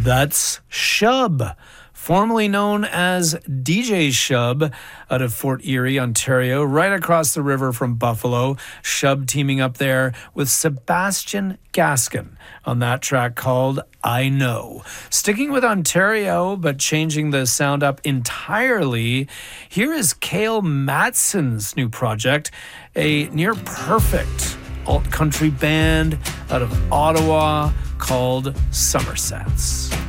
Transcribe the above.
That's Shub, formerly known as DJ Shub, out of Fort Erie, Ontario, right across the river from Buffalo. Shub teaming up there with Sebastian Gaskin on that track called I Know. Sticking with Ontario, but changing the sound up entirely, here is Kale Matson's new project, a near perfect alt country band out of Ottawa called Somersets.